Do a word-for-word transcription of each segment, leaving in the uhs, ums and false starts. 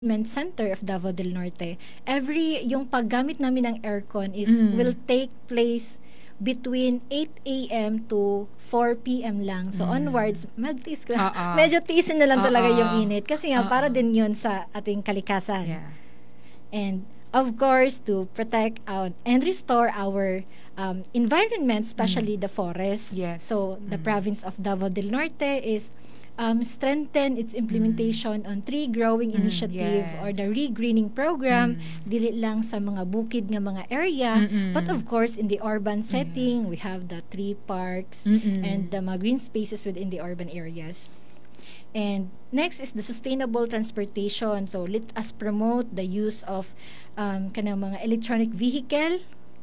Entertainment Center of Davao del Norte. Every, yung paggamit namin ng aircon is Mm. will take place between eight a m to four p m lang. So Mm. onwards, magtis ka. Oo. Medyo tiisin na lang talaga Oo. yung init. Kasi nga, para Oo. din yun sa ating kalikasan. Yeah. And of course, to protect out and restore our um, environment, especially the forest. Yes. So the Mm. province of Davao del Norte is um, strengthen its implementation on tree growing Mm, initiative or the yes. re-greening program, Mm. dili lang sa mga bukid nga mga area, Mm-mm. but of course in the urban setting, we have the tree parks Mm-mm. and the mga green spaces within the urban areas. And next is the sustainable transportation. So let us promote the use of um, kanang mga electronic vehicle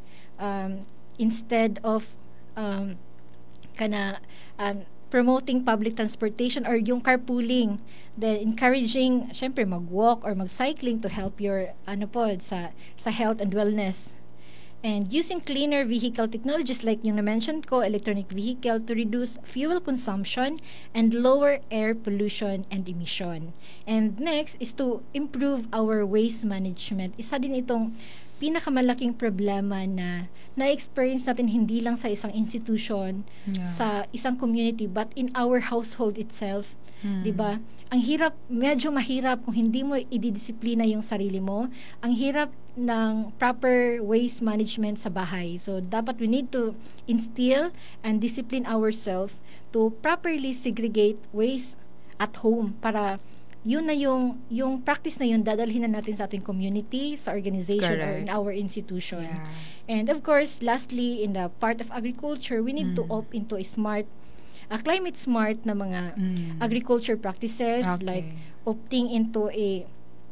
um, instead of um, kana um, promoting public transportation or yung carpooling. Then encouraging syempre mag-walk or mag-cycling to help your ano po sa sa health and wellness. And using cleaner vehicle technologies like yung na-mention ko, electronic vehicle, to reduce fuel consumption and lower air pollution and emission. And next is to improve our waste management. Isa din itong pinakamalaking problema na na-experience natin hindi lang sa isang institution, Yeah. sa isang community, but in our household itself. Mm. 'Di ba? Ang hirap, medyo mahirap kung hindi mo ididisiplina yung sarili mo. Ang hirap ng proper waste management sa bahay. So dapat we need to instill and discipline ourselves to properly segregate waste at home para yun na yung yung practice na yun dadalhin na natin sa ating community, sa organization or in Correct. our institution. Yeah. And of course, lastly, in the part of agriculture, we need to Mm. opt into a smart a climate smart na mga Mm. agriculture practices, Okay. like opting into a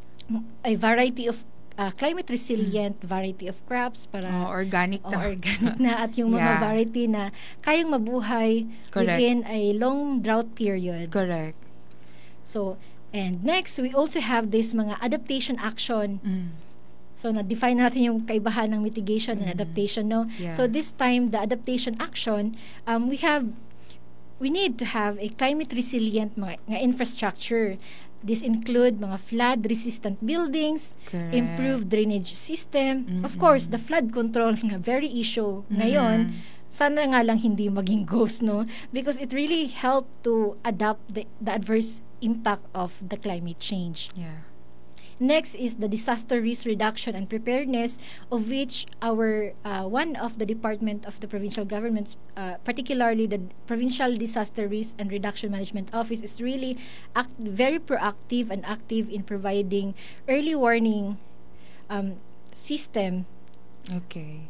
a variety of uh, climate resilient variety of crops para Oh, organic o na. organic na at yung mga Yeah. variety na kayang mabuhay Correct. within a long drought period. Correct. So, and next, we also have this mga adaptation action. Mm. So, na-define natin yung kaibahan ng mitigation and Mm. adaptation, no? Yeah. So, this time, the adaptation action, um, we have, we need to have a climate resilient mga, mga infrastructure. This include mga flood-resistant buildings, Correct. improved drainage system. Of Mm-mm. course, the flood control nga very issue ngayon. Mm. Sana nga lang hindi maging ghost, no? Because it really helped to adapt the, the adverse impact of the climate change. Yeah. Next is the disaster risk reduction and preparedness, of which our uh, one of the department of the provincial governments, uh, particularly the Provincial Disaster Risk and Reduction Management Office, is really act- very proactive and active in providing early warning um, system. Okay.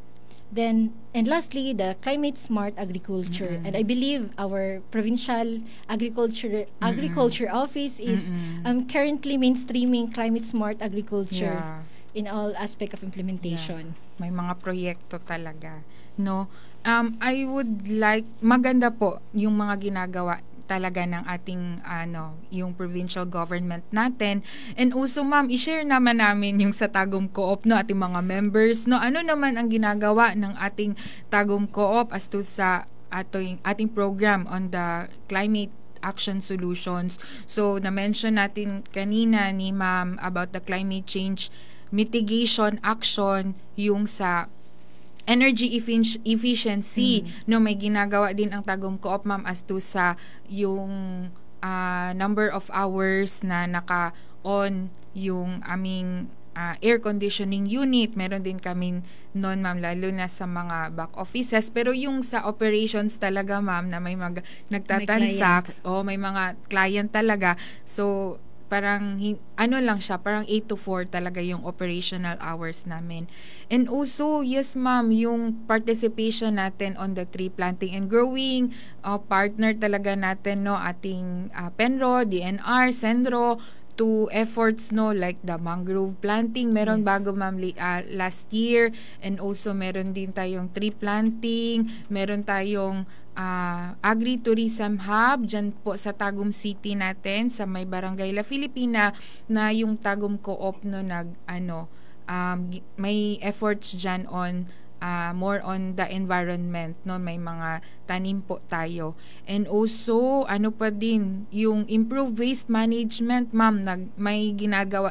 Then, and lastly, the climate smart agriculture. Mm-mm. And I believe our provincial agriculture agriculture office is Mm-mm. um, currently mainstreaming climate smart agriculture Yeah. in all aspect of implementation. May mga proyekto talaga, no? Um I would like maganda po yung mga ginagawa talaga ng ating ano, yung provincial government natin. And also ma'am, i-share naman namin yung sa Tagum Co-op, no, ating mga members, no. Ano naman ang ginagawa ng ating Tagum Co-op as to sa ating ating program on the climate action solutions. So na-mention natin kanina ni ma'am about the climate change mitigation action, yung sa energy effic- efficiency, no, may ginagawa din ang Tagum Co-op ma'am as to sa yung ah, number of hours na naka-on yung aming ah, air conditioning unit. Meron din kami noon ma'am, lalo na sa mga back offices, pero yung sa operations talaga ma'am na may mag nagtatransacts o may mga client talaga, so parang hin- ano lang siya, parang eight to four talaga yung operational hours namin. And also, yes ma'am, yung participation natin on the tree planting and growing, uh, partner talaga natin, no, ating uh, Penro, D N R, Sendro, to efforts, no, like the mangrove planting, meron Yes. bago ma'am li- uh, last year, and also meron din tayong tree planting, meron tayong uh, agri-tourism hub dyan po sa Tagum City natin, sa may barangay La Filipina, na yung Tagum Co-op, no, nag ano um, gi- may efforts dyan on uh, more on the environment, no, may mga tanim po tayo. And also ano pa din yung improved waste management, ma'am, nag may ginagawa